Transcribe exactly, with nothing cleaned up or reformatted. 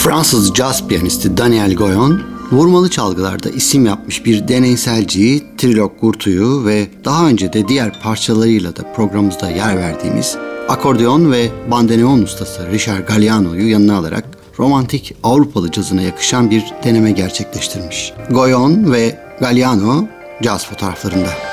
Fransız caz piyanisti Daniel Goyon, vurmalı çalgılarda isim yapmış bir deneyselciyi, Trilok Gurtu'yu ve daha önce de diğer parçalarıyla da programımızda yer verdiğimiz akordeon ve bandoneon ustası Richard Galliano'yu yanına alarak romantik Avrupalı cazına yakışan bir deneme gerçekleştirmiş. Goyon ve Galliano caz fotoğraflarında.